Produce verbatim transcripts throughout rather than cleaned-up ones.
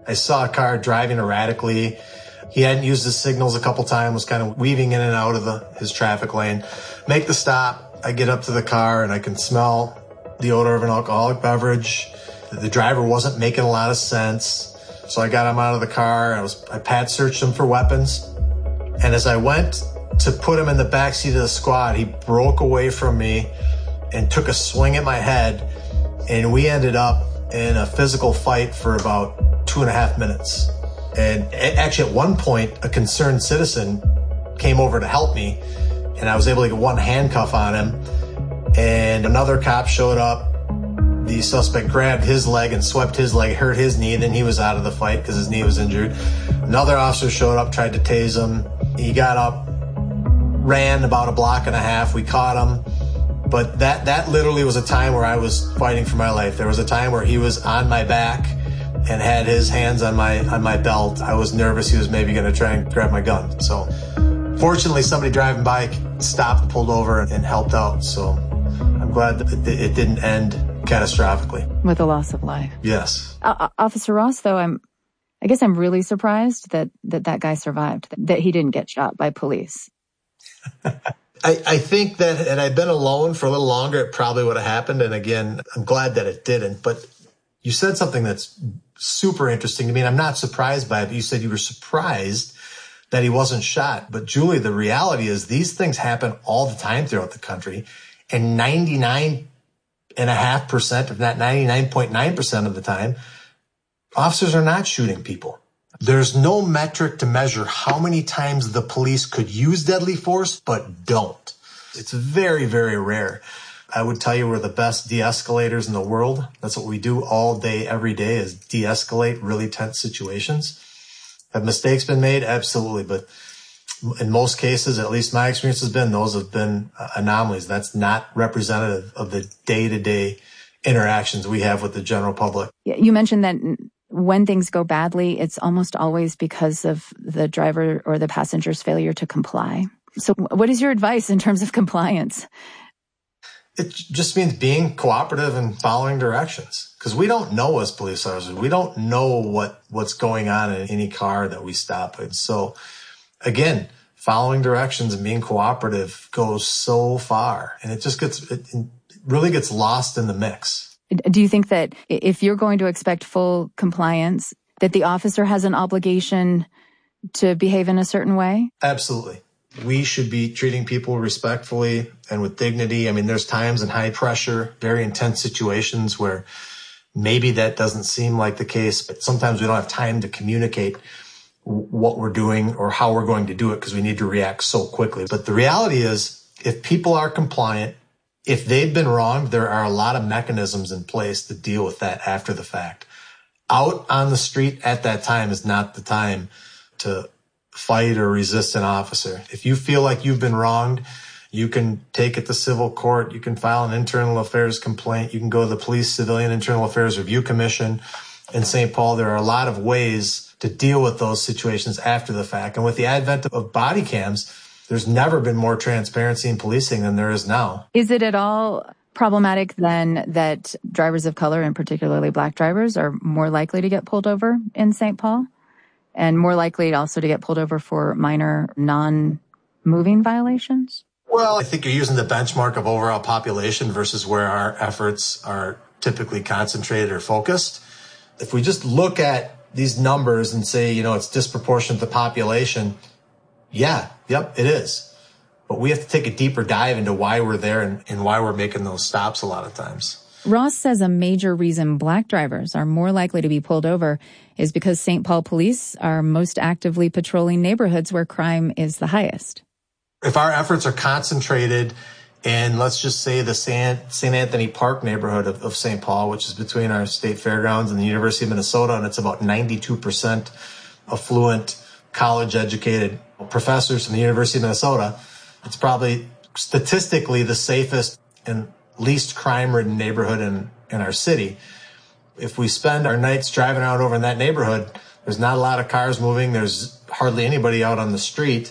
I saw a car driving erratically. He hadn't used his signals a couple times, was kind of weaving in and out of the, his traffic lane. Make the stop. I get up to the car and I can smell the odor of an alcoholic beverage. The driver wasn't making a lot of sense. So I got him out of the car. I was, I pat searched him for weapons. And as I went to put him in the backseat of the squad, he broke away from me and took a swing at my head. And we ended up in a physical fight for about two and a half minutes. And actually at one point, a concerned citizen came over to help me and I was able to get one handcuff on him. And another cop showed up. The suspect grabbed his leg and swept his leg, hurt his knee. Then he was out of the fight because his knee was injured. Another officer showed up, tried to tase him. He got up, ran about a block and a half. We caught him. But that, that literally was a time where I was fighting for my life. There was a time where he was on my back and had his hands on my, on my belt. I was nervous he was maybe going to try and grab my gun. So fortunately, somebody driving by stopped, pulled over and helped out. So I'm glad that it, it didn't end catastrophically. With the loss of life. Yes. Uh, Officer Ross, though, I'm, I guess I'm really surprised that, that that guy survived, that, that he didn't get shot by police. I, I think that had I been alone for a little longer, it probably would have happened. And again, I'm glad that it didn't. But you said something that's super interesting to me, and I'm not surprised by it. But you said you were surprised that he wasn't shot. But Julie, the reality is these things happen all the time throughout the country. And ninety-nine and a half percent, if not ninety-nine point nine percent of the time, officers are not shooting people. There's no metric to measure how many times the police could use deadly force, but don't. It's very, very rare. I would tell you we're the best de-escalators in the world. That's what we do all day, every day, is de-escalate really tense situations. Have mistakes been made? Absolutely. But in most cases, at least my experience has been, those have been anomalies. That's not representative of the day-to-day interactions we have with the general public. You mentioned that when things go badly, it's almost always because of the driver or the passenger's failure to comply. So what is your advice in terms of compliance? It just means being cooperative and following directions. Because we don't know as police officers, we don't know what, what's going on in any car that we stop in. So again, following directions and being cooperative goes so far. And it just gets, it really gets lost in the mix. Do you think that if you're going to expect full compliance, that the officer has an obligation to behave in a certain way? Absolutely. We should be treating people respectfully and with dignity. I mean, there's times in high pressure, very intense situations where maybe that doesn't seem like the case, but sometimes we don't have time to communicate what we're doing or how we're going to do it because we need to react so quickly. But the reality is, if people are compliant, if they've been wronged, there are a lot of mechanisms in place to deal with that after the fact. Out on the street at that time is not the time to fight or resist an officer. If you feel like you've been wronged, you can take it to civil court. You can file an internal affairs complaint. You can go to the Police Civilian Internal Affairs Review Commission in Saint Paul. There are a lot of ways to deal with those situations after the fact. And with the advent of body cams, there's never been more transparency in policing than there is now. Is it at all problematic then that drivers of color, and particularly black drivers, are more likely to get pulled over in Saint Paul and more likely also to get pulled over for minor non-moving violations? Well, I think you're using the benchmark of overall population versus where our efforts are typically concentrated or focused. If we just look at these numbers and say, you know, it's disproportionate to the population, yeah, yep, it is. But we have to take a deeper dive into why we're there and, and why we're making those stops a lot of times. Ross says a major reason black drivers are more likely to be pulled over is because Saint Paul police are most actively patrolling neighborhoods where crime is the highest. If our efforts are concentrated in, let's just say, the Saint Anthony Park neighborhood of, of Saint Paul, which is between our state fairgrounds and the University of Minnesota, and it's about ninety-two percent affluent, college-educated professors from the University of Minnesota, it's probably statistically the safest and least crime-ridden neighborhood in, in our city. If we spend our nights driving out over in that neighborhood, there's not a lot of cars moving. There's hardly anybody out on the street.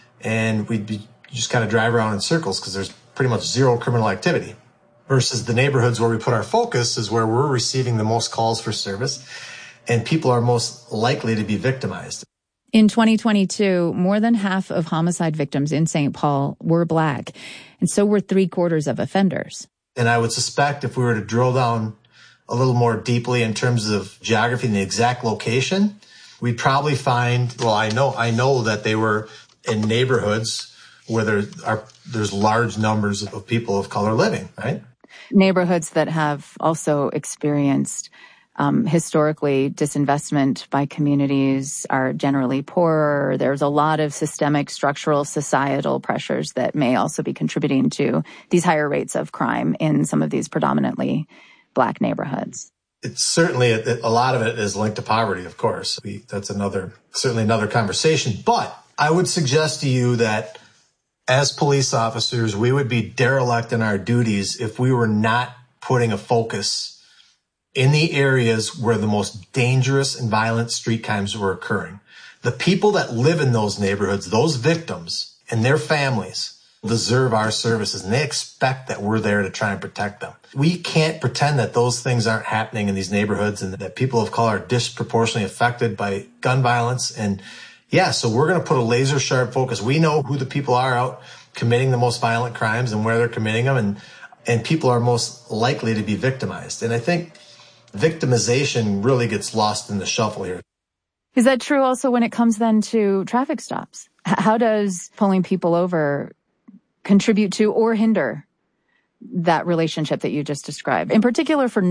And we'd be just kind of drive around in circles because there's pretty much zero criminal activity. Versus the neighborhoods where we put our focus is where we're receiving the most calls for service. and people are most likely to be victimized. In twenty twenty-two, more than half of homicide victims in Saint Paul were Black, and so were three quarters of offenders. And I would suspect if we were to drill down a little more deeply in terms of geography and the exact location, we'd probably find, well, I know, I know that they were in neighborhoods where there are, there's large numbers of people of color living, right? Neighborhoods that have also experienced um, historically disinvestment by communities, are generally poorer. There's a lot of systemic, structural, societal pressures that may also be contributing to these higher rates of crime in some of these predominantly Black neighborhoods. It's certainly, a, a lot of it is linked to poverty, of course. We, that's another, certainly another conversation. But I would suggest to you that as police officers, we would be derelict in our duties if we were not putting a focus in the areas where the most dangerous and violent street crimes were occurring. The people that live in those neighborhoods, those victims and their families, deserve our services, and they expect that we're there to try and protect them. We can't pretend that those things aren't happening in these neighborhoods and that people of color are disproportionately affected by gun violence. And yeah, so we're going to put a laser sharp focus. We know who the people are out committing the most violent crimes and where they're committing them, and and people are most likely to be victimized. And I think victimization really gets lost in the shuffle here. Is that true also when it comes then to traffic stops? How does pulling people over contribute to or hinder that relationship that you just described, in particular for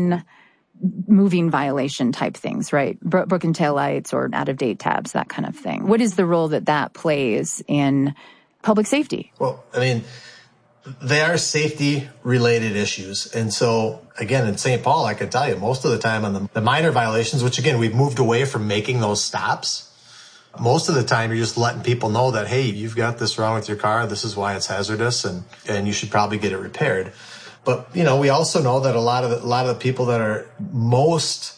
non-moving violation type things, right? Bro- broken taillights or out-of-date tabs, that kind of thing. What is the role that that plays in public safety? Well, I mean, they are safety-related issues. And so, again, in Saint Paul, I can tell you, most of the time on the, the minor violations, which, again, we've moved away from making those stops, most of the time you're just letting people know that, hey, you've got this wrong with your car, this is why it's hazardous, and, and you should probably get it repaired. But, you know, we also know that a lot of the, a lot of the people that are most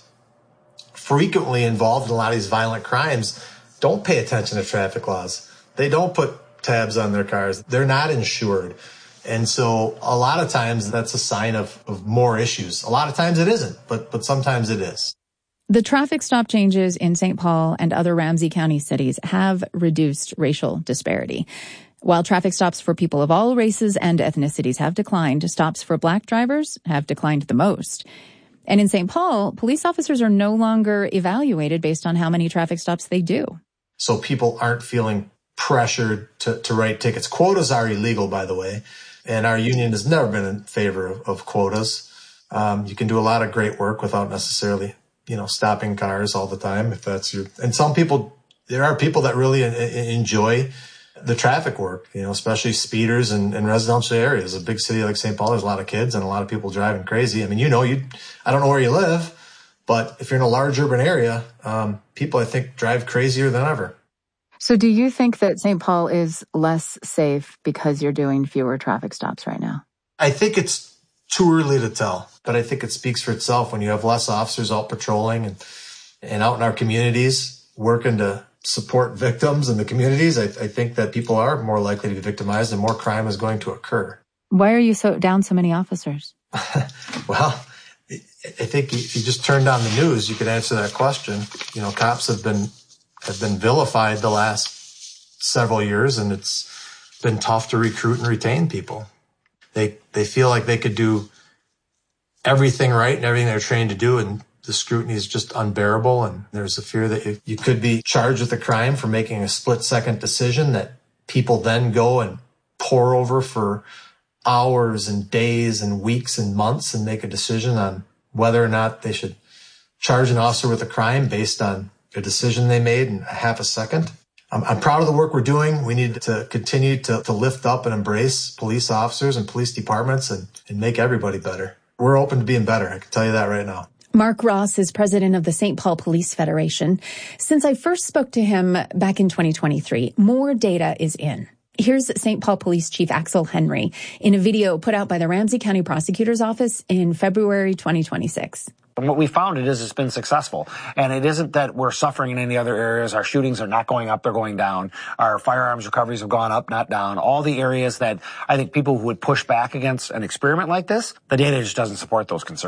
frequently involved in a lot of these violent crimes don't pay attention to traffic laws. They don't put tabs on their cars. They're not insured. And so a lot of times that's a sign of, of more issues. A lot of times it isn't, but but sometimes it is. The traffic stop changes in Saint Paul and other Ramsey County cities have reduced racial disparity. While traffic stops for people of all races and ethnicities have declined, stops for Black drivers have declined the most. And in Saint Paul, police officers are no longer evaluated based on how many traffic stops they do. So people aren't feeling pressured to, to write tickets. Quotas are illegal, by the way, and our union has never been in favor of, of quotas. Um, you can do a lot of great work without necessarily, you know, stopping cars all the time, if that's your, and some people, there are people that really enjoy the traffic work, you know, especially speeders in, in residential areas. A big city like Saint Paul, there's a lot of kids and a lot of people driving crazy. I mean, you know, you, I don't know where you live, but if you're in a large urban area, um, people, I think, drive crazier than ever. So do you think that Saint Paul is less safe because you're doing fewer traffic stops right now? I think it's too early to tell, but I think it speaks for itself when you have less officers out patrolling and, and out in our communities working to support victims in the communities. I, I think that people are more likely to be victimized and more crime is going to occur. Why are you so down so many officers? Well, I think if you just turn on the news, you could answer that question. You know, cops have been have been vilified the last several years, and it's been tough to recruit and retain people. They they feel like they could do everything right and everything they're trained to do, and the scrutiny is just unbearable. And there's a fear that you could be charged with a crime for making a split-second decision that people then go and pore over for hours and days and weeks and months and make a decision on whether or not they should charge an officer with a crime based on a decision they made in a half a second. I'm, I'm proud of the work we're doing. We need to continue to, to lift up and embrace police officers and police departments and, and make everybody better. We're open to being better. I can tell you that right now. Mark Ross is president of the Saint Paul Police Federation. Since I first spoke to him back in twenty twenty-three, more data is in. Here's Saint Paul Police Chief Axel Henry in a video put out by the Ramsey County Prosecutor's Office in February twenty twenty-six. And what we found it is it's been successful. And it isn't that we're suffering in any other areas. Our shootings are not going up, they're going down. Our firearms recoveries have gone up, not down. All the areas that I think people who would push back against an experiment like this, the data just doesn't support those concerns.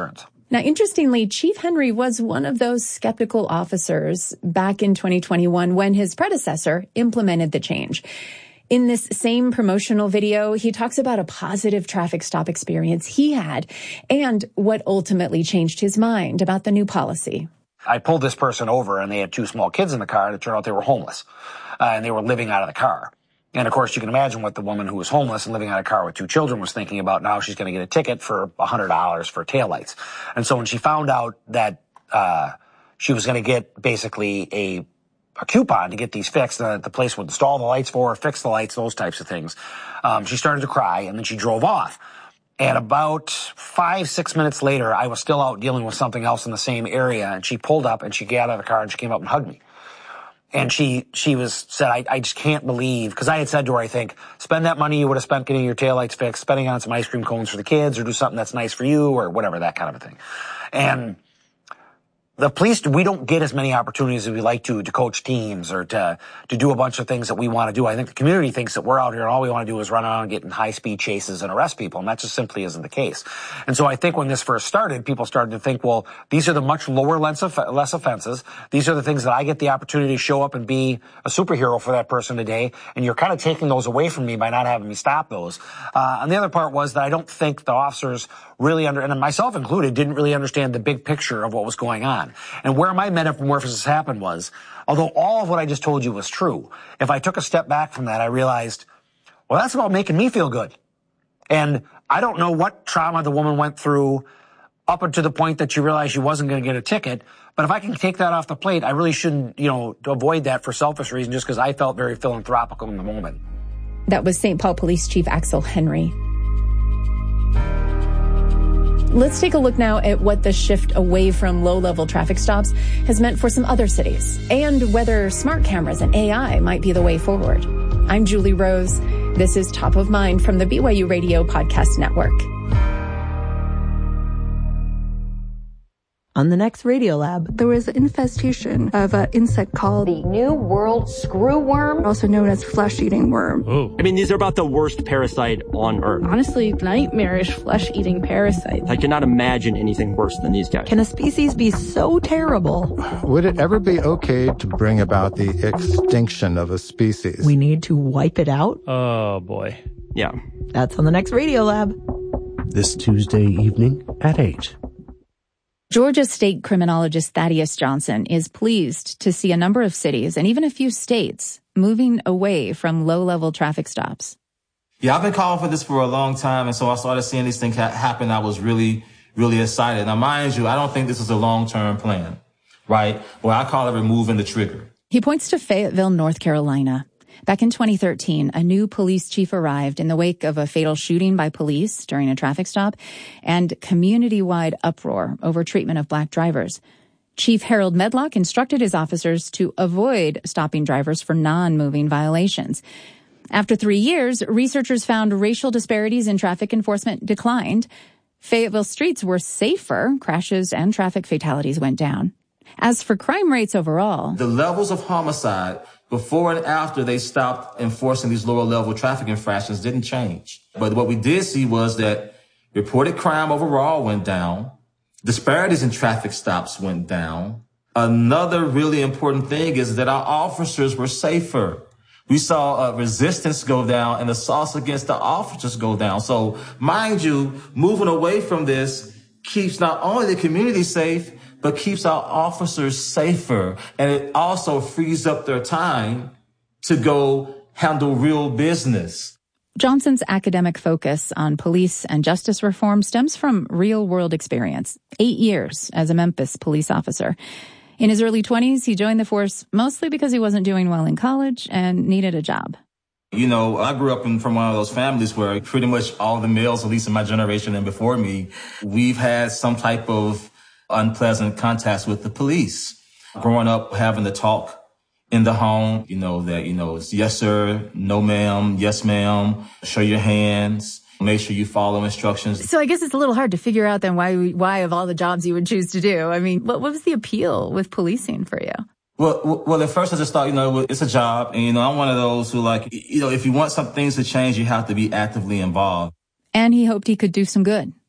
Now, interestingly, Chief Henry was one of those skeptical officers back in twenty twenty-one when his predecessor implemented the change. In this same promotional video, he talks about a positive traffic stop experience he had and what ultimately changed his mind about the new policy. I pulled this person over, and they had two small kids in the car, and it turned out they were homeless, uh, and they were living out of the car. And, of course, you can imagine what the woman who was homeless and living out of a car with two children was thinking about. Now she's going to get a ticket for one hundred dollars for taillights. And so when she found out that uh she was going to get basically a a coupon to get these fixed, and that the place would install the lights for her, fix the lights, those types of things, um, she started to cry, and then she drove off. And about five, six minutes later, I was still out dealing with something else in the same area, and she pulled up, and she got out of the car, and she came up and hugged me. And she she was said, I, I just can't believe, because I had said to her, I think, spend that money you would have spent getting your taillights fixed, spending on some ice cream cones for the kids, or do something that's nice for you, or whatever, that kind of a thing. And the police, we don't get as many opportunities as we like to to coach teams or to to do a bunch of things that we want to do. I think the community thinks that we're out here and all we want to do is run around and get in high-speed chases and arrest people, and that just simply isn't the case. And so I think when this first started, people started to think, well, these are the much lower less offenses. These are the things that I get the opportunity to show up and be a superhero for that person today, and you're kind of taking those away from me by not having me stop those. Uh, and the other part was that I don't think the officers really under, and myself included, didn't really understand the big picture of what was going on. And where my metamorphosis happened was, although all of what I just told you was true, if I took a step back from that, I realized, well, that's about making me feel good. And I don't know what trauma the woman went through up until the point that she realized she wasn't going to get a ticket. But if I can take that off the plate, I really shouldn't, you know, avoid that for selfish reasons just because I felt very philanthropical in the moment. That was Saint Paul Police Chief Axel Henry. Let's take a look now at what the shift away from low-level traffic stops has meant for some other cities and whether smart cameras and A I might be the way forward. I'm Julie Rose. This is Top of Mind from the B Y U Radio Podcast Network. On the next Radiolab, there was an infestation of an insect called the New World Screwworm, also known as flesh-eating worm. Oh. I mean, these are about the worst parasite on Earth. Honestly, nightmarish flesh-eating parasites. I cannot imagine anything worse than these guys. Can a species be so terrible? Would it ever be okay to bring about the extinction of a species? We need to wipe it out? Oh, boy. Yeah. That's on the next Radiolab. This Tuesday evening at eight. Georgia State criminologist Thaddeus Johnson is pleased to see a number of cities and even a few states moving away from low-level traffic stops. Yeah, I've been calling for this for a long time, and so I started seeing these things ha- happen. I was really, really excited. Now, mind you, I don't think this is a long-term plan, right? Well, I call it removing the trigger. He points to Fayetteville, North Carolina. Back in twenty thirteen, a new police chief arrived in the wake of a fatal shooting by police during a traffic stop and community-wide uproar over treatment of black drivers. Chief Harold Medlock instructed his officers to avoid stopping drivers for non-moving violations. After three years, researchers found racial disparities in traffic enforcement declined. Fayetteville streets were safer. Crashes and traffic fatalities went down. As for crime rates overall, the levels of homicide before and after they stopped enforcing these lower level traffic infractions didn't change. But what we did see was that reported crime overall went down. Disparities in traffic stops went down. Another really important thing is that our officers were safer. We saw uh, resistance go down and assaults against the officers go down. So mind you, moving away from this keeps not only the community safe, but keeps our officers safer. And it also frees up their time to go handle real business. Johnson's academic focus on police and justice reform stems from real-world experience, eight years as a Memphis police officer. In his early twenties, he joined the force mostly because he wasn't doing well in college and needed a job. You know, I grew up in, from one of those families where pretty much all the males, at least in my generation and before me, we've had some type of unpleasant contacts with the police. Growing up, having to talk in the home, you know, that, you know, it's yes, sir, no, ma'am, yes, ma'am, show your hands, make sure you follow instructions. So I guess it's a little hard to figure out then why, why of all the jobs you would choose to do. I mean, what, what was the appeal with policing for you? Well, well, at first I just thought, you know, it's a job. And, you know, I'm one of those who like, you know, if you want some things to change, you have to be actively involved. And he hoped he could do some good.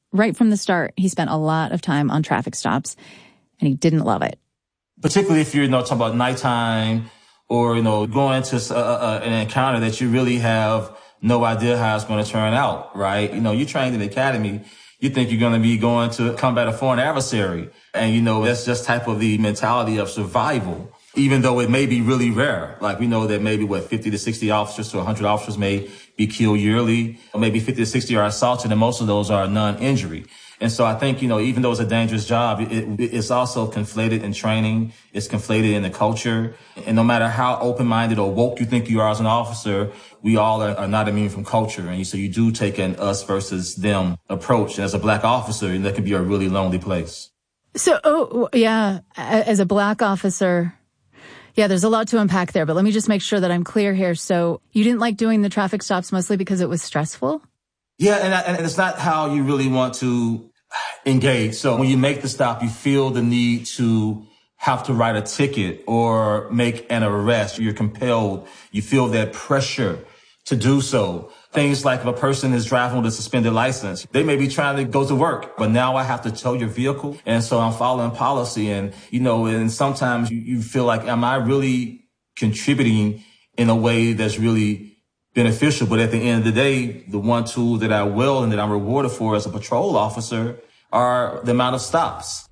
Right from the start, he spent a lot of time on traffic stops, and he didn't love it. Particularly if you're, you know, talking about nighttime or, you know, going into a, a, an encounter that you really have no idea how it's going to turn out, right? You know, you're trained in the academy. You think you're going to be going to combat a foreign adversary. And, you know, that's just type of the mentality of survival, even though it may be really rare. Like we know that maybe, what, fifty to sixty officers to one hundred officers may be killed yearly, or maybe fifty to sixty are assaulted, and most of those are non-injury. And so I think, you know, even though it's a dangerous job, it, it's also conflated in training. It's conflated in the culture. And no matter how open-minded or woke you think you are as an officer, we all are, are not immune from culture. And so you do take an us versus them approach. And as a black officer, that can be a really lonely place. So, oh, yeah, as a black officer, yeah, there's a lot to unpack there. But let me just make sure that I'm clear here. So you didn't like doing the traffic stops mostly because it was stressful? Yeah, and, and it's not how you really want to engage. So when you make the stop, you feel the need to have to write a ticket or make an arrest. You're compelled. You feel that pressure to do so. Things like if a person is driving with a suspended license, they may be trying to go to work, but now I have to tow your vehicle. And so I'm following policy. And, you know, and sometimes you, you feel like, am I really contributing in a way that's really beneficial? But at the end of the day, the one tool that I will and that I'm rewarded for as a patrol officer are the amount of stops.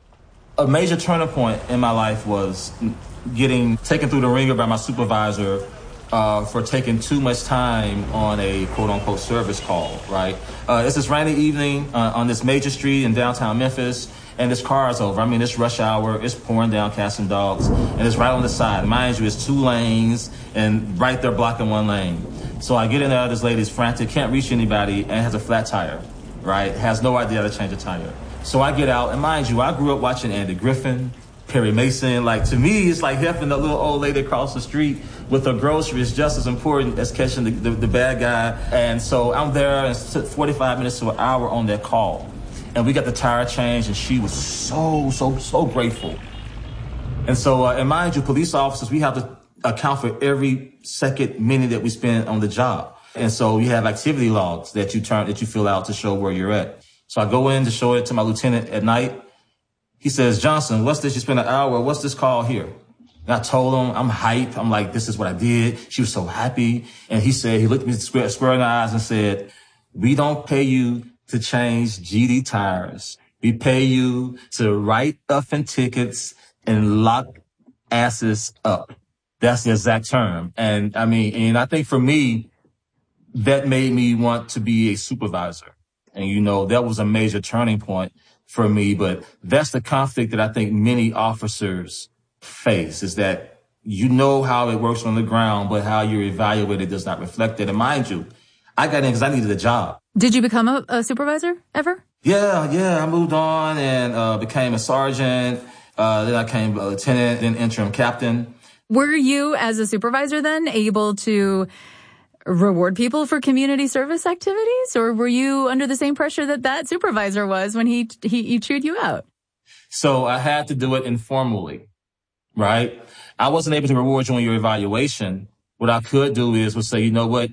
A major turning point in my life was getting taken through the ringer by my supervisor uh, for taking too much time on a quote-unquote service call, right? Uh, it's this rainy evening uh, on this major street in downtown Memphis, and this car is over. I mean, it's rush hour, it's pouring down cats and dogs, and it's right on the side. Mind you, it's two lanes, and right there blocking one lane. So I get in there, this lady's frantic, can't reach anybody, and has a flat tire, right? Has no idea how to change a tire. So I get out, and mind you, I grew up watching Andy Griffin, Perry Mason. Like, to me, it's like helping the little old lady across the street with her groceries just as important as catching the, the, the bad guy. And so I'm there, and it took forty-five minutes to an hour on that call. And we got the tire changed, and she was so, so, so grateful. And so, uh, and mind you, police officers, we have to account for every second, minute that we spend on the job. And so you have activity logs that you turn, that you fill out to show where you're at. So I go in to show it to my lieutenant at night. He says, Johnson, what's this? You spent an hour. What's this call here? And I told him, I'm hyped. I'm like, this is what I did. She was so happy. And he said, he looked at me square, square in the eyes and said, we don't pay you to change G D tires. We pay you to write effing tickets and lock asses up. That's the exact term. And I mean, and I think for me, that made me want to be a supervisor. And, you know, that was a major turning point for me. But that's the conflict that I think many officers face, is that you know how it works on the ground, but how you're evaluated does not reflect it. And mind you, I got in because I needed a job. Did you become a, a supervisor ever? Yeah, yeah. I moved on and uh, became a sergeant. Uh, then I became a lieutenant, then interim captain. Were you, as a supervisor then, able to reward people for community service activities? Or were you under the same pressure that that supervisor was when he, he, he chewed you out? So I had to do it informally, right? I wasn't able to reward you on your evaluation. What I could do is would say, you know what?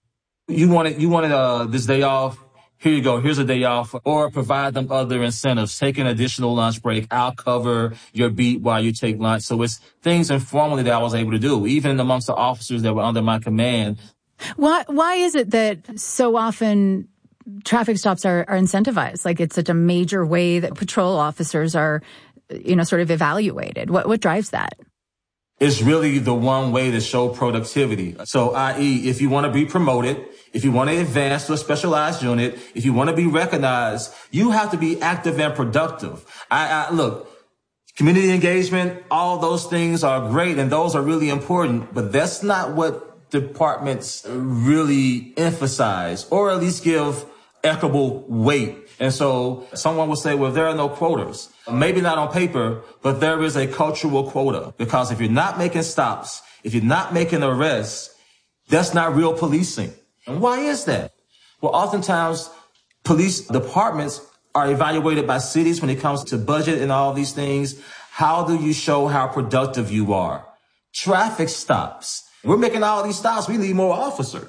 You wanted, you wanted, uh, this day off. Here you go. Here's a day off. Or provide them other incentives. Take an additional lunch break. I'll cover your beat while you take lunch. So it's things informally that I was able to do, even amongst the officers that were under my command. Why, why is it that so often traffic stops are, are incentivized? Like, it's such a major way that patrol officers are, you know, sort of evaluated. What, what drives that? It's really the one way to show productivity. So, that is, if you want to be promoted, if you want to advance to a specialized unit, if you want to be recognized, you have to be active and productive. I, I look, community engagement, all those things are great, and those are really important, but that's not what departments really emphasize, or at least give equitable weight. And so someone will say, well, there are no quotas. Maybe not on paper, but there is a cultural quota. Because if you're not making stops, if you're not making arrests, that's not real policing. And why is that? Well, oftentimes police departments are evaluated by cities when it comes to budget and all these things. How do you show how productive you are? Traffic stops. We're making all these stops. We need more officers.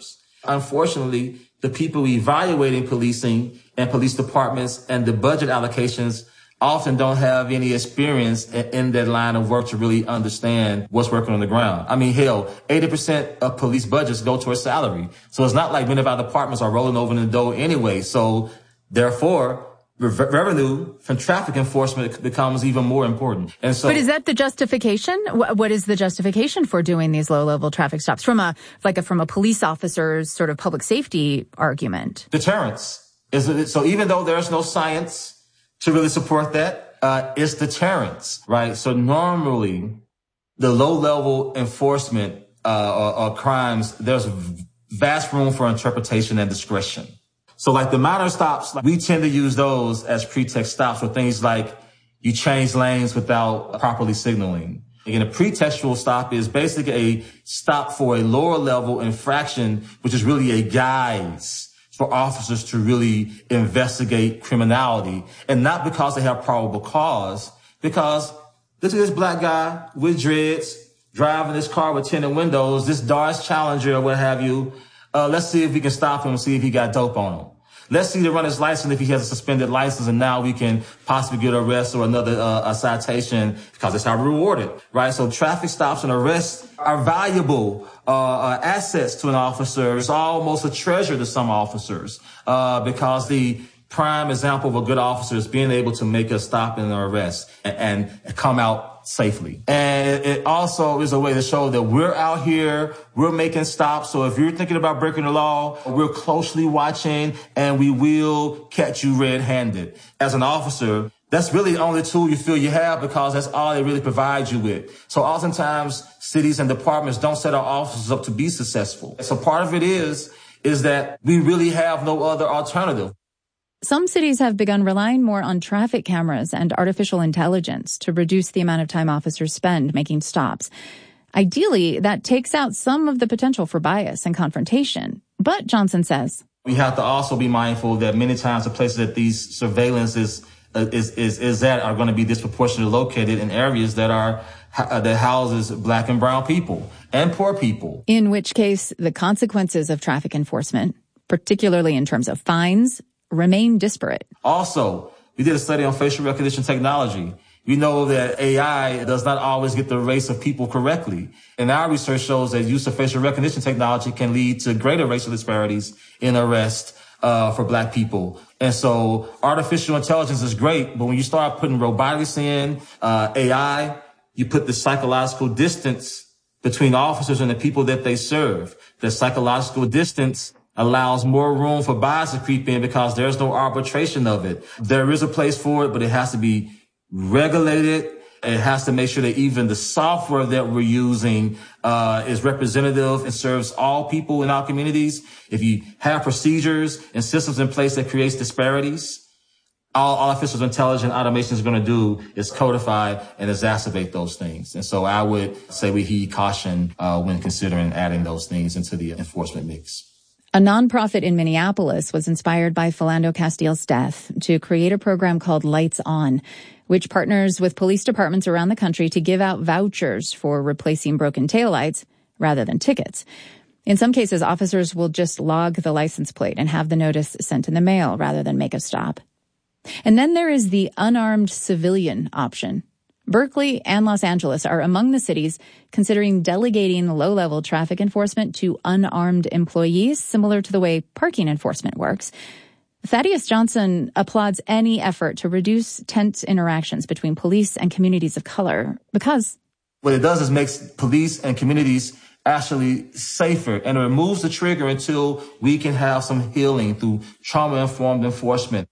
Unfortunately, the people evaluating policing and police departments and the budget allocations often don't have any experience in that line of work to really understand what's working on the ground. I mean, hell, eighty percent of police budgets go towards salary. So it's not like many of our departments are rolling over in the dough anyway. So therefore, re- revenue from traffic enforcement becomes even more important. And so, but is that the justification? What is the justification for doing these low-level traffic stops from a like a, from a police officer's sort of public safety argument? Deterrence. Is it, so even though there's no science to really support that, uh, it's deterrence, right? So normally, the low-level enforcement uh, or, or crimes, there's vast room for interpretation and discretion. So like the minor stops, like, we tend to use those as pretext stops for things like you change lanes without properly signaling. Again, a pretextual stop is basically a stop for a lower-level infraction, which is really a guise for officers to really investigate criminality, and not because they have probable cause, because look at this black guy with dreads driving this car with tinted windows, this Dodge Challenger or what have you. Uh, let's see if we can stop him and see if he got dope on him. Let's see to run his license if he has a suspended license, and now we can possibly get an arrest or another uh, a citation because that's how we're rewarded, right? So traffic stops and arrests are valuable uh, uh assets to an officer. It's almost a treasure to some officers uh because the prime example of a good officer is being able to make a stop and an arrest and, and come out safely. And it also is a way to show that we're out here, we're making stops. So if you're thinking about breaking the law, we're closely watching and we will catch you red-handed. As an officer, that's really the only tool you feel you have because that's all they really provide you with. So oftentimes cities and departments don't set our officers up to be successful. So part of it is, is that we really have no other alternative. Some cities have begun relying more on traffic cameras and artificial intelligence to reduce the amount of time officers spend making stops. Ideally, that takes out some of the potential for bias and confrontation. But Johnson says, we have to also be mindful that many times the places that these surveillance is uh, is is is at are going to be disproportionately located in areas that are uh, that houses black and brown people and poor people. In which case, the consequences of traffic enforcement, particularly in terms of fines, remain disparate. Also, we did a study on facial recognition technology. We know that A I does not always get the race of people correctly. And our research shows that use of facial recognition technology can lead to greater racial disparities in arrest uh, for black people. And so artificial intelligence is great, but when you start putting robotics in, uh, A I, you put the psychological distance between officers and the people that they serve. The psychological distance allows more room for bias to creep in because there's no arbitration of it. There is a place for it, but it has to be regulated. It has to make sure that even the software that we're using uh is representative and serves all people in our communities. If you have procedures and systems in place that creates disparities, all artificial intelligence automation is going to do is codify and exacerbate those things. And so I would say we heed caution uh when considering adding those things into the enforcement mix. A nonprofit in Minneapolis was inspired by Philando Castile's death to create a program called Lights On, which partners with police departments around the country to give out vouchers for replacing broken taillights rather than tickets. In some cases, officers will just log the license plate and have the notice sent in the mail rather than make a stop. And then there is the unarmed civilian option. Berkeley and Los Angeles are among the cities considering delegating low-level traffic enforcement to unarmed employees, similar to the way parking enforcement works. Thaddeus Johnson applauds any effort to reduce tense interactions between police and communities of color because what it does is makes police and communities actually safer, and it removes the trigger until we can have some healing through trauma-informed enforcement.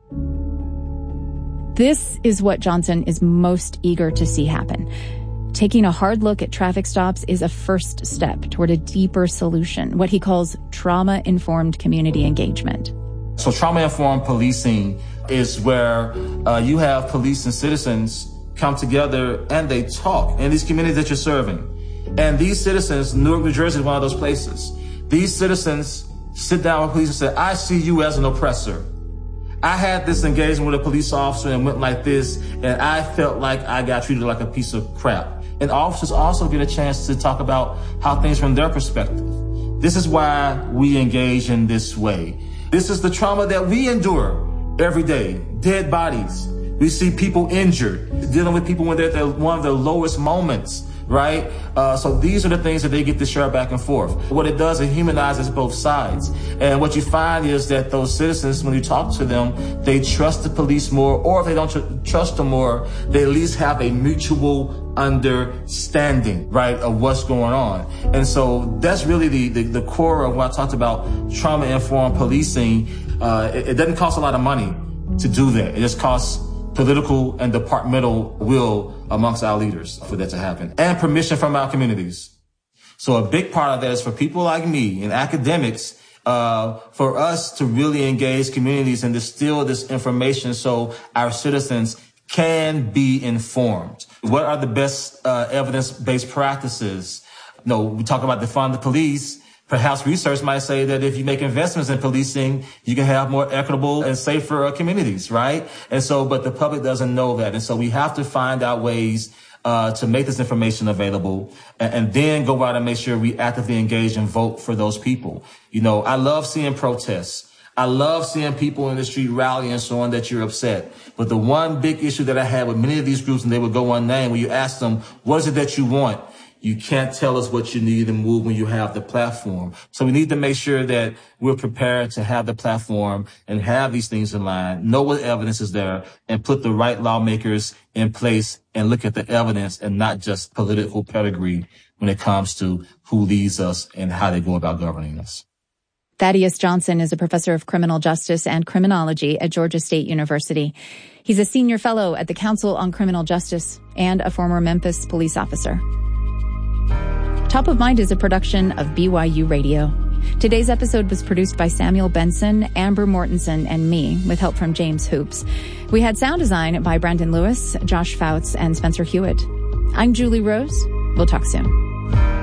This is what Johnson is most eager to see happen. Taking a hard look at traffic stops is a first step toward a deeper solution, what he calls trauma-informed community engagement. So trauma-informed policing is where uh, you have police and citizens come together and they talk in these communities that you're serving. And these citizens, Newark, New Jersey is one of those places. These citizens sit down with police and say, I see you as an oppressor. I had this engagement with a police officer and went like this, and I felt like I got treated like a piece of crap. And officers also get a chance to talk about how things from their perspective. This is why we engage in this way. This is the trauma that we endure every day. Dead bodies. We see people injured, dealing with people when they're at one of their lowest moments, right? Uh, so these are the things that they get to share back and forth. What it does, it humanizes both sides. And what you find is that those citizens, when you talk to them, they trust the police more, or if they don't tr- trust them more, they at least have a mutual understanding, right, of what's going on. And so that's really the, the, the core of what I talked about, trauma-informed policing. Uh, it, it doesn't cost a lot of money to do that. It just costs political and departmental will amongst our leaders for that to happen, and permission from our communities. So a big part of that is for people like me and academics, uh, for us to really engage communities and distill this information so our citizens can be informed. What are the best uh, evidence-based practices? You know, we talk about defund the police. Perhaps research might say that if you make investments in policing, you can have more equitable and safer uh, communities, right? And so, but the public doesn't know that. And so we have to find out ways uh to make this information available, and, and then go out and make sure we actively engage and vote for those people. You know, I love seeing protests. I love seeing people in the street rally and so on that you're upset. But the one big issue that I had with many of these groups, and they would go unnamed, when you ask them, what is it that you want? You can't tell us what you need to move when you have the platform. So we need to make sure that we're prepared to have the platform and have these things in line, know what evidence is there, and put the right lawmakers in place and look at the evidence and not just political pedigree when it comes to who leads us and how they go about governing us. Thaddeus Johnson is a professor of criminal justice and criminology at Georgia State University. He's a senior fellow at the Council on Criminal Justice and a former Memphis police officer. Top of Mind is a production of B Y U Radio. Today's episode was produced by Samuel Benson, Amber Mortensen, and me, with help from James Hoops. We had sound design by Brandon Lewis, Josh Fouts, and Spencer Hewitt. I'm Julie Rose. We'll talk soon.